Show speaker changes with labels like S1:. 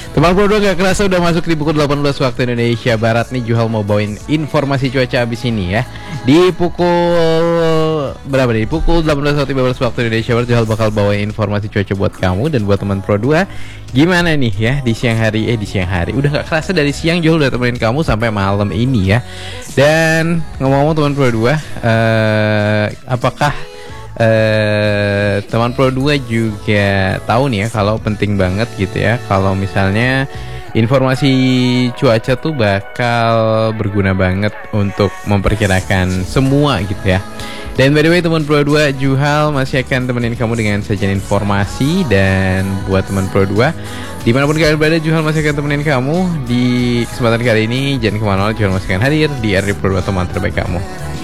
S1: Teman Pro 2 gak kerasa udah masuk di pukul 18 waktu Indonesia Barat nih. Juhal mau bawain informasi cuaca abis ini ya. Di pukul berapa nih? Di pukul 18.15 waktu Indonesia Barat Juhal bakal bawain informasi cuaca buat kamu dan buat teman Pro 2. Gimana nih ya di siang hari? Di siang hari udah gak kerasa dari siang Juhal udah temenin kamu sampai malam ini ya. Dan ngomong-ngomong teman Pro 2, apakah teman Pro 2 juga tahu nih ya kalau penting banget gitu ya kalau misalnya informasi cuaca tuh bakal berguna banget untuk memperkirakan semua gitu ya. Dan by the way teman Pro 2, Juhal masih akan temenin kamu dengan sajian informasi. Dan buat teman Pro 2 dimanapun kalian berada, Juhal masih akan temenin kamu di kesempatan kali ini. Jangan kemana-mana, Juhal masih akan hadir di RD Pro 2 teman terbaik kamu.